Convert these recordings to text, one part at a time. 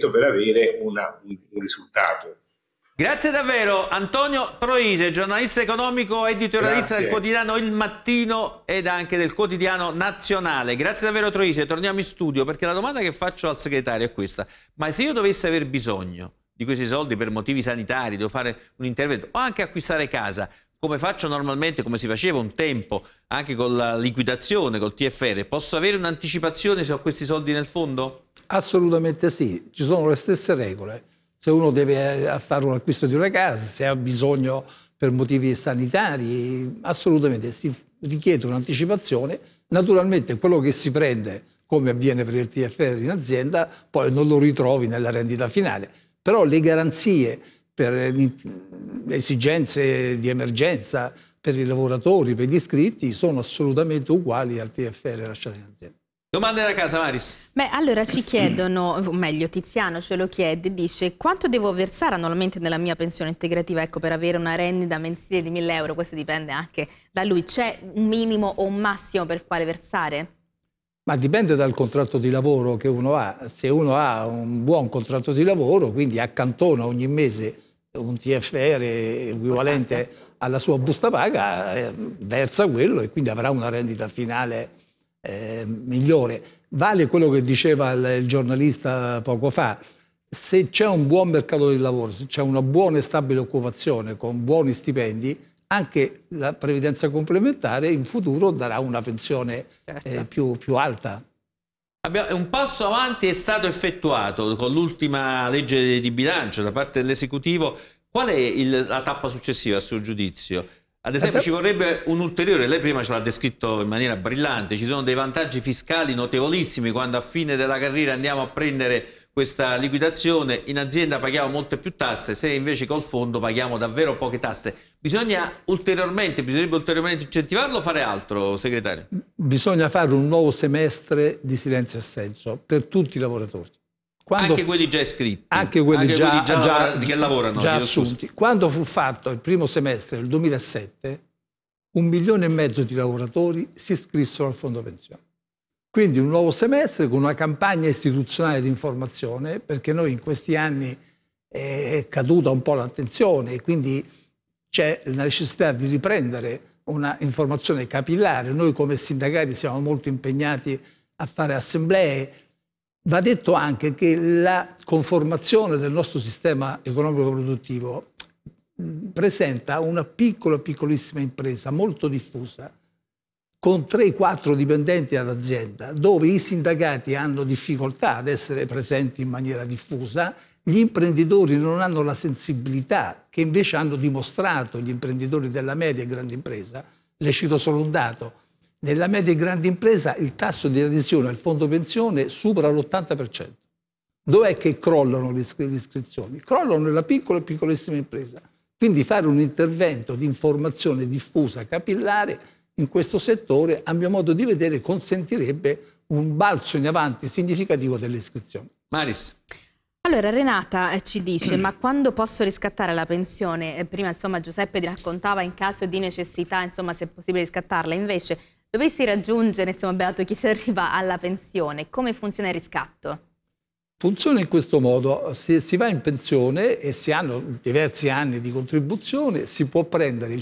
strumento per avere un risultato. Grazie davvero Antonio Troise, giornalista economico, editorialista del quotidiano Il Mattino ed anche del quotidiano Nazionale. Grazie davvero Troise, torniamo in studio perché la domanda che faccio al segretario è questa: ma se io dovessi aver bisogno di questi soldi per motivi sanitari, devo fare un intervento o anche acquistare casa, come faccio normalmente, come si faceva un tempo anche con la liquidazione, col TFR, posso avere un'anticipazione se ho questi soldi nel fondo? Assolutamente sì, ci sono le stesse regole. Se uno deve fare un acquisto di una casa, se ha bisogno per motivi sanitari, assolutamente si richiede un'anticipazione. Naturalmente quello che si prende, come avviene per il TFR in azienda, poi non lo ritrovi nella rendita finale. Però le garanzie per esigenze di emergenza, per i lavoratori, per gli iscritti, sono assolutamente uguali al TFR lasciato in azienda. Domande da casa, Maris. Beh, allora ci chiedono, o meglio Tiziano ce lo chiede, dice: quanto devo versare annualmente nella mia pensione integrativa, ecco, per avere una rendita mensile di 1.000 euro? Questo dipende anche da lui. C'è un minimo o un massimo per quale versare? Ma dipende dal contratto di lavoro che uno ha. Se uno ha un buon contratto di lavoro, quindi accantona ogni mese un TFR equivalente alla sua busta paga, versa quello e quindi avrà una rendita finale migliore. Vale quello che diceva il giornalista poco fa: se c'è un buon mercato del lavoro, se c'è una buona e stabile occupazione con buoni stipendi, anche la previdenza complementare in futuro darà una pensione più alta. Un passo avanti è stato effettuato con l'ultima legge di bilancio da parte dell'esecutivo. Qual è la tappa successiva a suo giudizio? Ad esempio ci vorrebbe un ulteriore, lei prima ce l'ha descritto in maniera brillante, ci sono dei vantaggi fiscali notevolissimi quando a fine della carriera andiamo a prendere questa liquidazione, in azienda paghiamo molte più tasse, se invece col fondo paghiamo davvero poche tasse. Bisognerebbe ulteriormente incentivarlo o fare altro, segretario? Bisogna fare un nuovo semestre di silenzio assenso per tutti i lavoratori. Anche quelli già iscritti? Anche quelli che lavorano. Già assunti. Quando fu fatto il primo semestre del 2007, 1,5 milioni di lavoratori si iscrissero al fondo pensione. Quindi un nuovo semestre con una campagna istituzionale di informazione, perché noi in questi anni è caduta un po' l'attenzione e quindi c'è la necessità di riprendere una informazione capillare. Noi come sindacati siamo molto impegnati a fare assemblee. Va detto anche che la conformazione del nostro sistema economico-produttivo presenta una piccolissima impresa molto diffusa, con 3-4 dipendenti all'azienda, dove i sindacati hanno difficoltà ad essere presenti in maniera diffusa, gli imprenditori non hanno la sensibilità che invece hanno dimostrato gli imprenditori della media e grande impresa. Le cito solo un dato. Nella media e grande impresa il tasso di adesione al fondo pensione supera l'80%. Dov'è che crollano le iscrizioni? Crollano nella piccola e piccolissima impresa. Quindi fare un intervento di informazione diffusa, capillare, in questo settore, a mio modo di vedere, consentirebbe un balzo in avanti significativo delle iscrizioni. Maris. Allora Renata ci dice: ma quando posso riscattare la pensione? Prima insomma Giuseppe ti raccontava in caso di necessità, insomma, se è possibile riscattarla. Invece dovessi raggiungere, insomma, beato chi ci arriva alla pensione, come funziona il riscatto? Funziona in questo modo: se si va in pensione e si hanno diversi anni di contribuzione, si può prendere il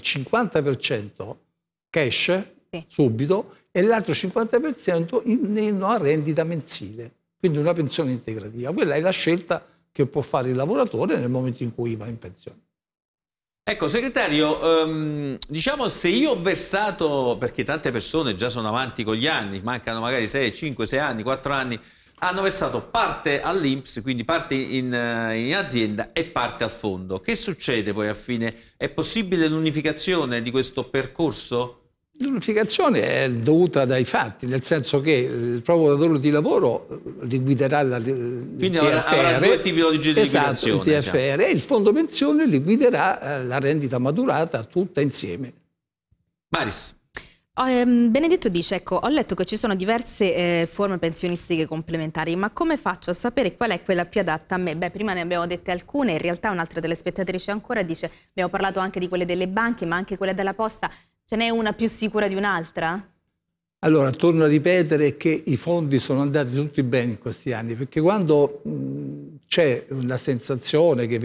50% cash subito e l'altro 50% in una rendita mensile, quindi una pensione integrativa. Quella è la scelta che può fare il lavoratore nel momento in cui va in pensione. Ecco, segretario, diciamo, se io ho versato, perché tante persone già sono avanti con gli anni, mancano magari 6, 5, 6 anni, 4 anni, hanno versato parte all'INPS, quindi parte in azienda e parte al fondo. Che succede poi a fine? È possibile l'unificazione di questo percorso? L'unificazione è dovuta dai fatti, nel senso che il proprio datore di lavoro liquiderà il quindi TFR, avrà due tipi di liquidazione. Esatto, il TFR, e il fondo pensione liquiderà la rendita maturata tutta insieme. Maris. Benedetto dice: ecco, ho letto che ci sono diverse forme pensionistiche complementari, ma come faccio a sapere qual è quella più adatta a me? Beh, prima ne abbiamo dette alcune, in realtà un'altra telespettatrice ancora dice: abbiamo parlato anche di quelle delle banche, ma anche quelle della posta. Ce n'è una più sicura di un'altra? Allora, torno a ripetere che i fondi sono andati tutti bene in questi anni, perché quando c'è la sensazione che